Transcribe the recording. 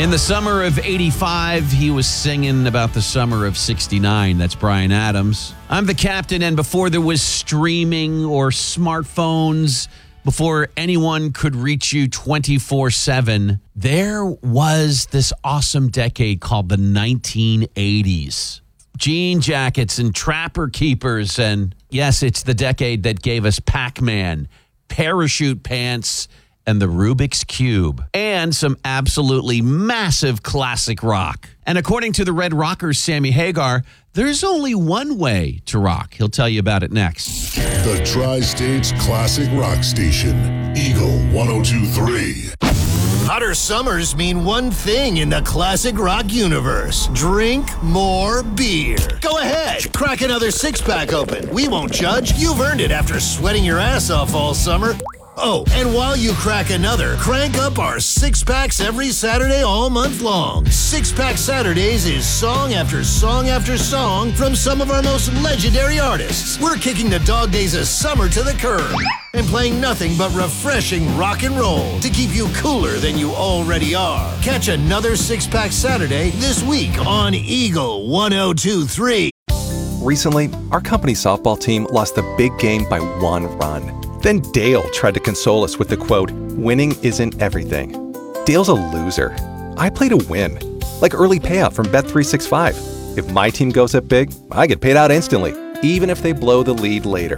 In the summer of 85, he was singing about the summer of 69. That's Bryan Adams. I'm the captain, and before there was streaming or smartphones, before anyone could reach you 24/7, there was this awesome decade called the 1980s. Jean jackets and trapper keepers, and yes, it's the decade that gave us Pac-Man, parachute pants, and the Rubik's Cube, and some absolutely massive classic rock. And according to the Red Rockers' Sammy Hagar, there's only one way to rock. He'll tell you about it next. The Tri-States Classic Rock Station, Eagle 102.3. Hotter summers mean one thing in the classic rock universe. Drink more beer. Go ahead, crack another six-pack open. We won't judge. You've earned it after sweating your ass off all summer. Oh, and while you crack another, crank up our six-packs every Saturday all month long. Six-Pack Saturdays is song after song after song from some of our most legendary artists. We're kicking the dog days of summer to the curb and playing nothing but refreshing rock and roll to keep you cooler than you already are. Catch another Six-Pack Saturday this week on Eagle 102.3. Recently, our company softball team lost the big game by one run. Then Dale tried to console us with the quote, "Winning isn't everything." Dale's a loser. I play to win. Like early payout from Bet365. If my team goes up big, I get paid out instantly, even if they blow the lead later.